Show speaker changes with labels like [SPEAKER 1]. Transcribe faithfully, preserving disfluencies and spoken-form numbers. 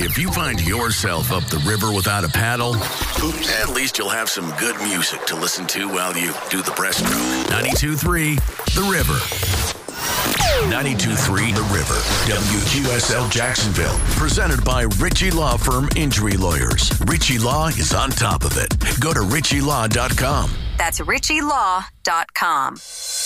[SPEAKER 1] If you find yourself up the river without a paddle, at least you'll have some good music to listen to while you do the breaststroke. ninety-two point three The River. ninety-two point three The River. W Q S L Jacksonville. Presented by Ritchie Law Firm Injury Lawyers. Ritchie Law is on top of it. Go to ritchie law dot com.
[SPEAKER 2] That's ritchie law dot com.